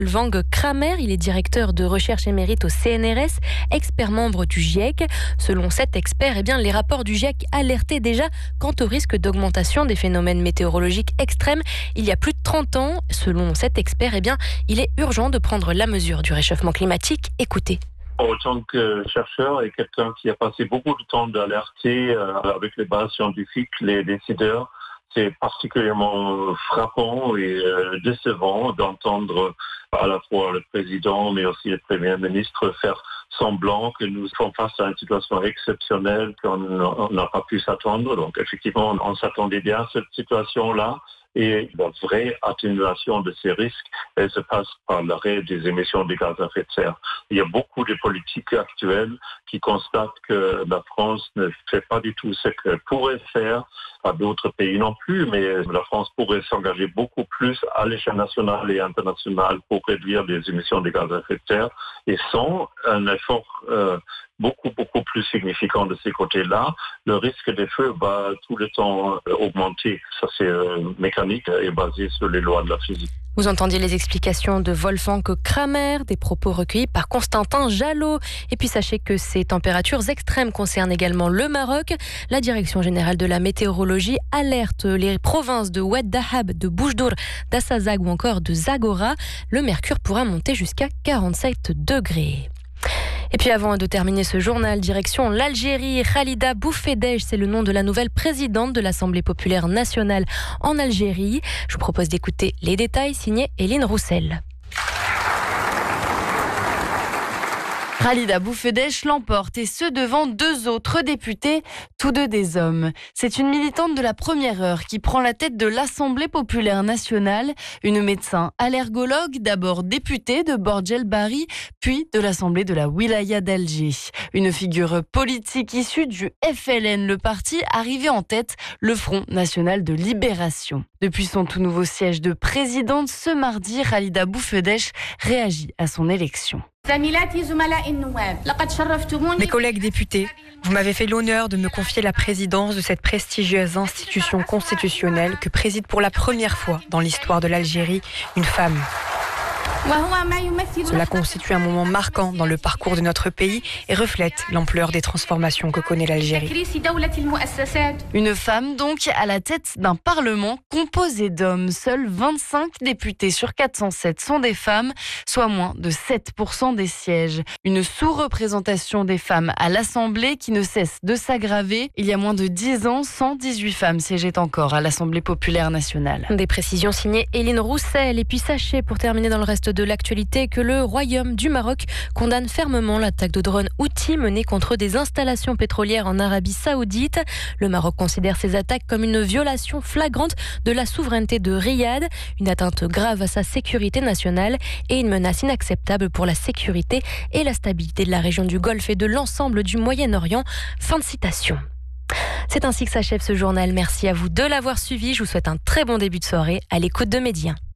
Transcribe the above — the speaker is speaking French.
Wolfgang Kramer, il est directeur de recherche émérite au CNRS, expert membre du GIEC. Selon cet expert, les rapports du GIEC alertaient déjà quant au risque d'augmentation des phénomènes météorologiques extrêmes il y a plus de 30 ans. Selon cet expert, il est urgent de prendre la mesure du réchauffement climatique. Écoutez. En tant que chercheur et quelqu'un qui a passé beaucoup de temps d'alerter avec les bases scientifiques, les décideurs, c'est particulièrement frappant et décevant d'entendre à la fois le président mais aussi le Premier ministre faire semblant que nous sommes face à une situation exceptionnelle qu'on n'a pas pu s'attendre. Donc effectivement, on s'attendait bien à cette situation-là. Et la vraie atténuation de ces risques, elle se passe par l'arrêt des émissions de gaz à effet de serre. Il y a beaucoup de politiques actuelles qui constatent que la France ne fait pas du tout ce qu'elle pourrait faire, à d'autres pays non plus, mais la France pourrait s'engager beaucoup plus à l'échelle nationale et internationale pour réduire les émissions de gaz à effet de serre. Et sans un effort beaucoup plus significant de ces côtés-là, le risque des feux va tout le temps augmenter. Ça, c'est mécanique et basé sur les lois de la physique. Vous entendiez les explications de Wolfgang Kramer, des propos recueillis par Constantin Jallot. Et puis sachez que ces températures extrêmes concernent également le Maroc. La Direction générale de la météorologie alerte les provinces de Oued Dahab, de Boujdour, d'Assazag ou encore de Zagora. Le mercure pourra monter jusqu'à 47 degrés. Et puis avant de terminer ce journal, direction l'Algérie. Khalida Boufedej, c'est le nom de la nouvelle présidente de l'Assemblée populaire nationale en Algérie. Je vous propose d'écouter les détails signés Eline Roussel. Khalida Boufedej l'emporte et ce devant deux autres députés, tous deux des hommes. C'est une militante de la première heure qui prend la tête de l'Assemblée populaire nationale, une médecin allergologue, d'abord députée de Bordj El Bahri, puis de l'Assemblée de la Wilaya d'Alger. Une figure politique issue du FLN, le parti arrivé en tête, le Front National de Libération. Depuis son tout nouveau siège de présidente, ce mardi, Khalida Boufedej réagit à son élection. Mes collègues députés, vous m'avez fait l'honneur de me confier la présidence de cette prestigieuse institution constitutionnelle que préside pour la première fois dans l'histoire de l'Algérie une femme. Cela constitue un moment marquant dans le parcours de notre pays et reflète l'ampleur des transformations que connaît l'Algérie. Une femme donc à la tête d'un parlement composé d'hommes. Seuls 25 députés sur 407 sont des femmes, soit moins de 7% des sièges. Une sous-représentation des femmes à l'Assemblée qui ne cesse de s'aggraver. Il y a moins de 10 ans, 118 femmes siégeaient encore à l'Assemblée populaire nationale. Des précisions signées Eline Roussel. Et puis sachez, pour terminer dans le reste de l'actualité, que le Royaume du Maroc condamne fermement l'attaque de drones Houthis menée contre des installations pétrolières en Arabie Saoudite. Le Maroc considère ces attaques comme une violation flagrante de la souveraineté de Riyad, une atteinte grave à sa sécurité nationale et une menace inacceptable pour la sécurité et la stabilité de la région du Golfe et de l'ensemble du Moyen-Orient. Fin de citation. C'est ainsi que s'achève ce journal. Merci à vous de l'avoir suivi. Je vous souhaite un très bon début de soirée à l'écoute de Média.